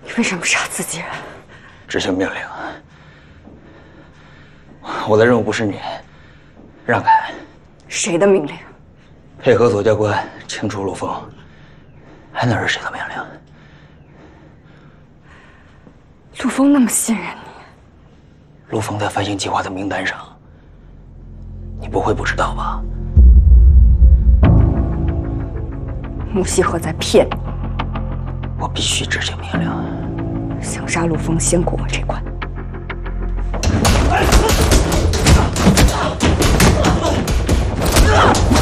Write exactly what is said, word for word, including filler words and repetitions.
你为什么杀自己人？ 执行命令。我的任务不是你，让开。 谁的命令？ 配合左教官清除陆枫，还能是谁的命令？ 陆枫那么信任你， 陆枫在翻新计划的名单上，你不会不知道吧？ 穆西河在骗你。 我必须执行命令。 想杀陆枫，先过我这关。啊